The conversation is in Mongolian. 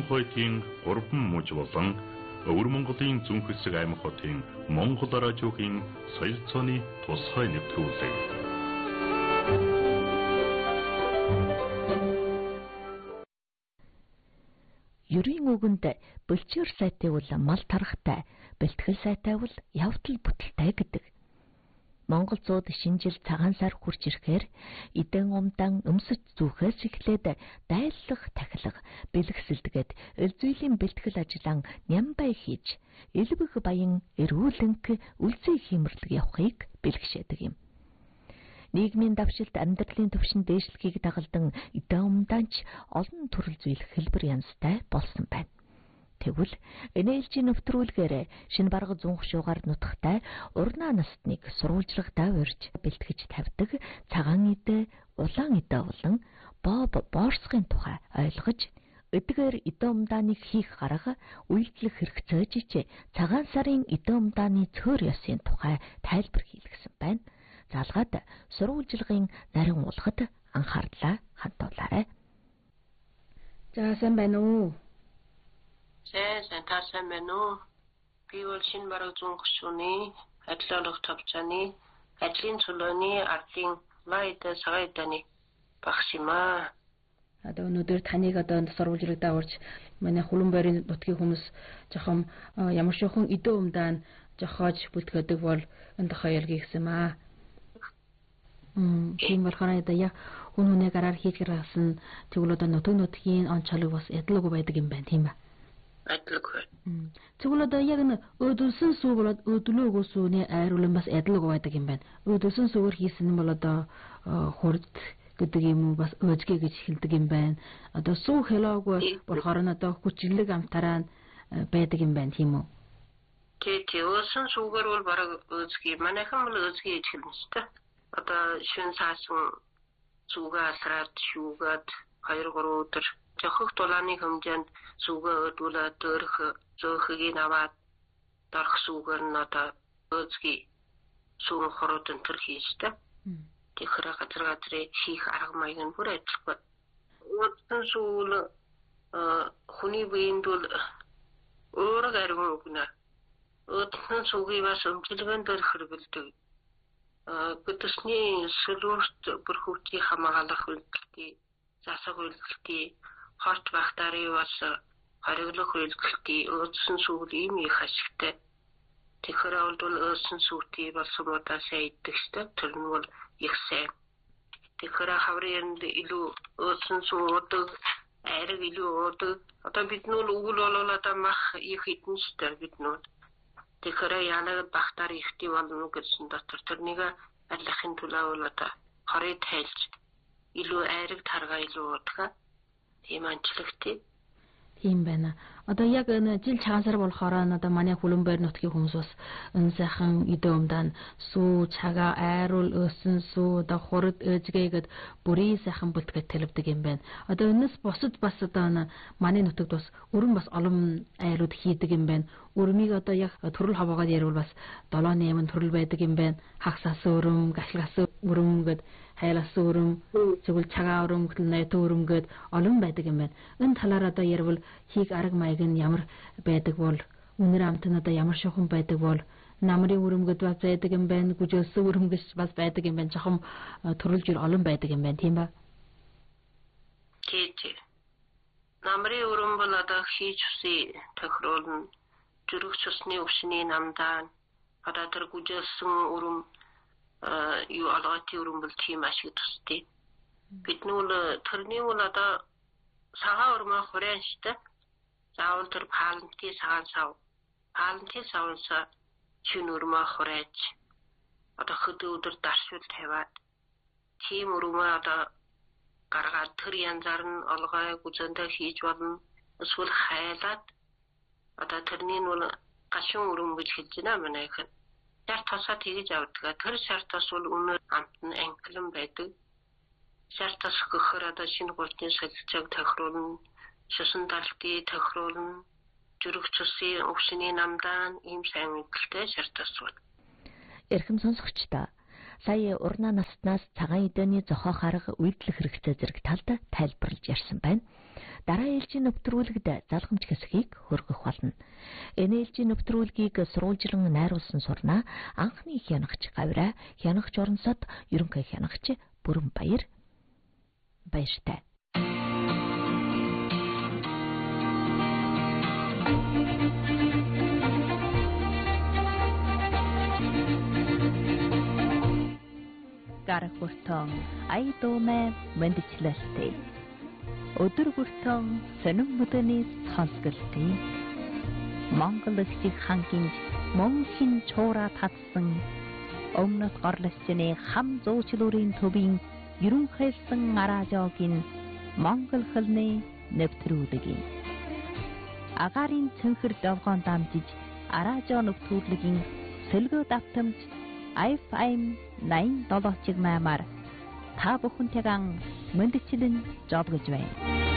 хойтын 3 мужи болон Өвөр Монголын зүүн хэсэг аймаг хотын Монгол радиогийн соёл цооны тусгай нэвтрүүлэг. Ерийн үгэнд бэлчээр сайтай бол мал тарахтай, бэлтгэл сайтай бол явдал бүтэлтэй гэдэг. Монгол зууд шинжил цагаан сар хурж ирэхээр эдэн умдан өмсөж зүүхээс эхлээд дайлах, тахилга, бэлгэсэлдгээд элзүйлийн бэлтгэл ажиллаан нямбай хийж, элбэг баян эрүүлэнх үлзий хиймэрлэг явахыг бэлгшээдэг юм. Нийгмийн давшилт амьдралын төвшин дээшлэхийг дагалдан эдэн умданч олон төрөл зүйл хэлбэр янзтай болсон байна. Тэгвэл энээлжийн нэвтрүүлгээр шинэ барга зүүн хушуугаар нутагтай урнаа настныг сурвалжлагатай урьж бэлтгэж тавьдаг цагаан идэ, улаан идэ болон Боб Борсгийн тухай ойлгож, эдгээр идэ умдааныг хийх гарга, үйлдэлх хэрэгцээж цагаан сарын идэ умдааны цөөр ёсын тухай тайлбар хийлгэсэн байна. Залгаад сурвалжлагын нарийн уулгад анхаарлаа хандуулаарай. За сайн байна уу? Сайн таарсан байна уу? Би бол шинэ бараг зүүн хушууны ажиллах тавцааны ажлын цолооны ардын лайда сагайданы багш юм аа. Одоо өнөөдөр таныг сурвалжлагадаа урьж манай Хүлэмбайрын нутгийн хүмүүс жоохон ямар шохон идэ умдаан жохоож бүлтгэдэг бол энэ тохиолыг гэсэн аа. Тийм болохоор яг хүн хүнээ гараар хийж гаргасан тэгвэл одоо нутгийн он чалга бас ядлаагүй байдаг юм байна тийм ба. Адилгүй. Тэгвэл одоо яг н өдөлсөн сүү болоод өдлөөгөө сүүний айруулан бас адилгүй байдаг юм байна. Өдөлсөн сүүгээр хийсэн нь бол одоо хурд гэдэг юм уу бас өөжгээ гэж хэлдэг юм байна. Одоо сүү хэлоогүй болохоор нь одоо хүчлэг амтараа байдаг юм байна тийм үү? Тий, өсөн сүүгээр бол бараг өөжгээ. Манайхан бол өөжгээ гэж хэлнэ шүү дээ. Одоо шин саасан сүүгээ асраад шүүгээд 2-3 өдөр жохох дулааны хэмжээнд сүүгээ өдүүлээд дөрөх зөөхийг аваад дарах сүүгээр нь одоо өөзгий сүүн хороод өнтөр хийжтэй. Тэгэхээр газар хийх арга маяг нь бүр адилхан. Өдсөн сүүл хүний биед бол өөр гариг үгнэ. Өдсөн сүүгийг бас өмчлөгөн дээр хэрэгэлдэг. Гэдэгсний сөлөөрт бүрхүүтгий хамгаалах үйлдэлтий, засаг үйлдэлтий, хорт бактери бас хориглох үйлдэлтий, өдсөн сүүл ийм их ашигтай. Тэгэхээр бол өдсөн сүүтий болсон удаа сайн идэгчтэй, тэр нь бол их сайн. Тэгэхээр хаврын илүү өдсөн сүүдэг, айраг илүү уудаг. Одоо бид нүүл өгөл болоод мах их идэн штэ бид нүүл. Тэгэхээр яагаад бактери ихтэй болно гэсэн дотор тэрнийг аллахын төлөө бол одоо хорыг тайлж илүү айраг таргаа илүү уудаг. Тийм анчлагтай. Тийм байна. Одоо яг жил цагаан сар болохоор одоо манай Хүлэмбайр нутгийн хүмүүс бас энэ сайхан идэ умдаан сүү, цагаа, айруул, өсөн сүү, одоо хурд өөжгээгээд бүрийн сайхан бүлтгээд төлөвдөг юм байна. Одоо энэс бусад бас одоо манай нутагт бас өрөн бас олон айрууд хийдэг юм байна. Өрмийг одоо яг төрөл хаваагаад ярил бас 7-8 төрөл байдаг юм байна. Хагсаас өрөм, гашлаас өрөм гэд хайлаас өрөм, зөвл цагаа өрөм, найт өрөм гэд олон байдаг юм байна. Энэ талаар одоо ярил хийх арга маяг нь ямар байдаг бол үнэр амт нь одоо ямар шохон байдаг бол намрын өрөмгөд бас байдаг юм байна. Гүжөөсөн өрөмгөс бас байдаг юм байна. Жохом төрөл жир олон байдаг юм байна тийм ба? Тий. Намрын өрөм бол одоо хийж үсээ тохируулна. Жүрөгч усны өвшний намдаан одоо тэр гүжөөсөн өрөм юу алгати өрөм бол тийм ашиг тустай. Бид нүүл тэрний бол одоо сагаа өрмөө хураан штэ. Заавал тэр палмти сагаан сав. Палмти савнса чин өрмөө хураач. Одоо хөдөө өдөр даршуул тавиад тийм өрмөө одоо гаргаад тэр янзаар нь олгой гүзэндээ хийж болно. Эсвэл хайлаад одоо тэрний нь гашуун өрөм гэж хэлж байна манайхан. Шар тасаа тэгж авдаг. Тэр шар тас бол өнөө амт нь англан байдаг. Шар тас гэхээр одоо шинэ гуртын солилцоог тохируулна. Шусан далтыг тохируулна. Жүрөгч усын өвшний намдаан ийм сайн үйлдэлтэй шар тас бол. Эрхэм сонсогчдоо сая урнаа настнаас цагаан идэний зохиох арга үйлдэл хэрэгцээ зэрэг талд тайлбарлаж ярьсан байна. Дараа ээлжийн нэвтрүүлэгт залхамж хэсгийг хөргөх болно. Энэ ээлжийн нэвтрүүлгийг сурвалжлан найруулсан сурнаа анхны хянагч Гавраа, хянагч Орнсод, ерөнхий хянагч Бүрэн Баяр баяртай. Гарах хүртэн ая дуунай мэндчлэлтэй. Өдөр хүртэн сонин мөдөний сонсголтын Монгол Элчиг хангинж мөн хин чуураа татсан өмнөд горлогчны хам зуучлуурын төвийн ерөнхийлсэн аражоогийн Монгол хэлний нэвтрүүлгийн агарын цэнхэр довгоон дамжиж аражоо нэвтрүүлгийн сэлгөө давтамж FM 87.8-аар та бүхэнтэйгэн мэндчлэн жолгож байна.